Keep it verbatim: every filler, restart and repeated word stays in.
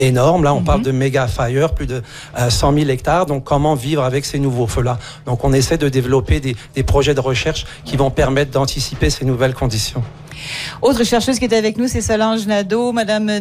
énorme. Là, on Mm-hmm. parle de méga fire, plus de euh, cent mille hectares. Donc, comment vivre avec ces nouveaux feux-là? Donc, on essaie de développer des, des projets de recherche qui vont permettre d'anticiper ces nouvelles conditions. Autre chercheuse qui est avec nous, c'est Solange Nadeau. Madame